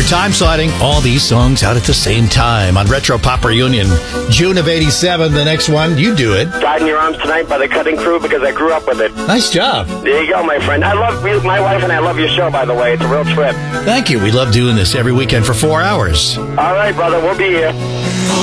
time slotting all these songs out at the same time on Retro Pop Reunion. June of 87, the next one. You do it. Died in Your Arms Tonight by the Cutting Crew because I grew up with it. Nice job. There you go, my friend. I love my wife and I love your show, by the way. It's a real trip. Thank you. We love doing this every weekend for 4 hours. All right, brother. We'll be here.